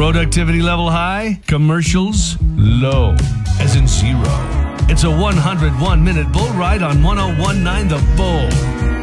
Productivity level high, commercials low, as in zero. It's a 101-minute bull ride on 1019 The Bull.